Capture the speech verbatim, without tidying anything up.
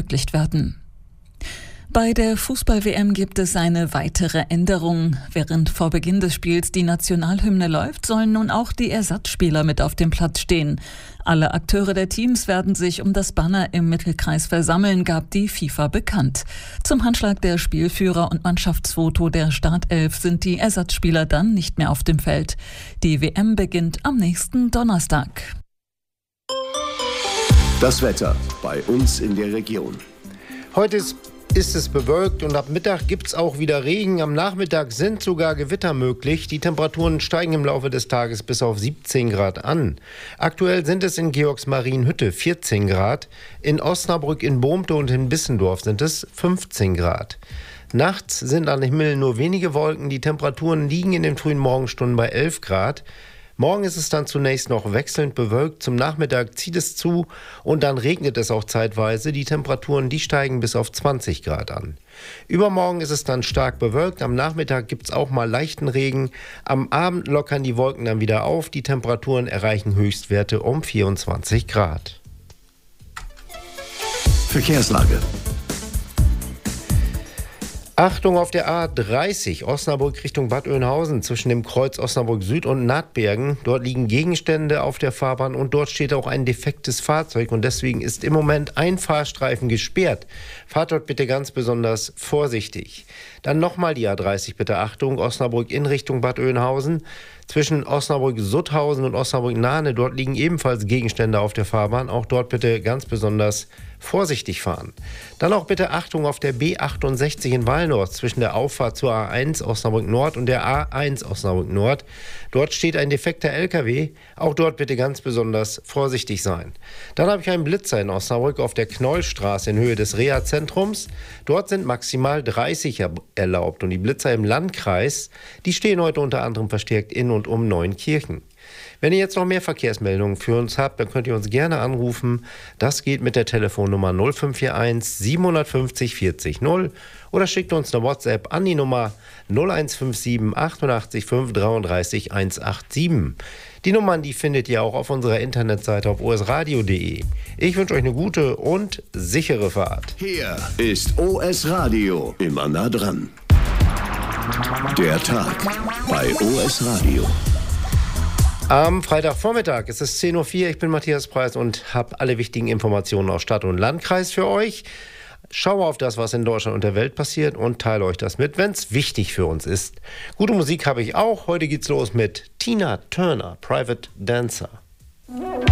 verwirklicht werden. Bei der Fußball-W M gibt es eine weitere Änderung. Während vor Beginn des Spiels die Nationalhymne läuft, sollen nun auch die Ersatzspieler mit auf dem Platz stehen. Alle Akteure der Teams werden sich um das Banner im Mittelkreis versammeln, gab die FIFA bekannt. Zum Handschlag der Spielführer und Mannschaftsfoto der Startelf sind die Ersatzspieler dann nicht mehr auf dem Feld. Die W M beginnt am nächsten Donnerstag. Das Wetter bei uns in der Region. Heute ist ist es bewölkt und ab Mittag gibt es auch wieder Regen. Am Nachmittag sind sogar Gewitter möglich. Die Temperaturen steigen im Laufe des Tages bis auf siebzehn Grad an. Aktuell sind es in Georgsmarienhütte vierzehn Grad. In Osnabrück, in Bohmte und in Bissendorf sind es fünfzehn Grad. Nachts sind am Himmel nur wenige Wolken. Die Temperaturen liegen in den frühen Morgenstunden bei elf Grad. Morgen ist es dann zunächst noch wechselnd bewölkt, zum Nachmittag zieht es zu und dann regnet es auch zeitweise. Die Temperaturen, die steigen bis auf zwanzig Grad an. Übermorgen ist es dann stark bewölkt, am Nachmittag gibt es auch mal leichten Regen. Am Abend lockern die Wolken dann wieder auf, die Temperaturen erreichen Höchstwerte um vierundzwanzig Grad. Verkehrslage. Achtung auf der A dreißig, Osnabrück Richtung Bad Oeynhausen, zwischen dem Kreuz Osnabrück Süd und Nahtbergen. Dort liegen Gegenstände auf der Fahrbahn und dort steht auch ein defektes Fahrzeug und deswegen ist im Moment ein Fahrstreifen gesperrt. Fahrt dort bitte ganz besonders vorsichtig. Dann nochmal die A dreißig, bitte Achtung, Osnabrück in Richtung Bad Oeynhausen. Zwischen Osnabrück-Sutthausen und Osnabrück-Nahne, dort liegen ebenfalls Gegenstände auf der Fahrbahn. Auch dort bitte ganz besonders vorsichtig fahren. Dann auch bitte Achtung auf der B achtundsechzig in Wallendorf zwischen der Auffahrt zur A eins Osnabrück Nord und der A eins Osnabrück Nord. Dort steht ein defekter L K W. Auch dort bitte ganz besonders vorsichtig sein. Dann habe ich einen Blitzer in Osnabrück auf der Knollstraße in Höhe des Reha-Zentrums. Dort sind maximal dreißig erlaubt und die Blitzer im Landkreis, die stehen heute unter anderem verstärkt in und um Neunkirchen. Wenn ihr jetzt noch mehr Verkehrsmeldungen für uns habt, dann könnt ihr uns gerne anrufen. Das geht mit der Telefonnummer null fünf vier eins sieben fünf null vierzig null oder schickt uns eine WhatsApp an die Nummer null eins fünf sieben achtundachtzig fünf dreiunddreißig hundertsiebenundachtzig. Die Nummern, die findet ihr auch auf unserer Internetseite auf o s radio punkt d e. Ich wünsche euch eine gute und sichere Fahrt. Hier ist O S Radio, immer nah dran. Der Tag bei O S Radio. Am Freitagvormittag ist es zehn Uhr vier. Ich bin Matthias Preis und habe alle wichtigen Informationen aus Stadt und Landkreis für euch. Schaue auf das, was in Deutschland und der Welt passiert und teile euch das mit, wenn es wichtig für uns ist. Gute Musik habe ich auch. Heute geht's los mit Tina Turner, Private Dancer.